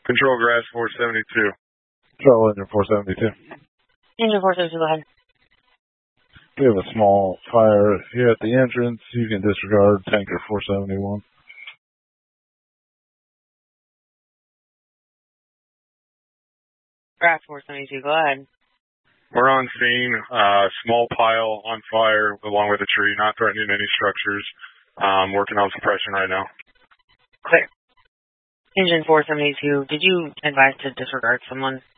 Control grass 472. Control engine 472. Engine 472, go ahead. We have a small fire here at the entrance. You can disregard tanker 471. Grass 472, go ahead. We're on scene. Small pile on fire along with a tree, not threatening any structures. Working on suppression right now. Clear. Engine 472, did you advise to disregard someone?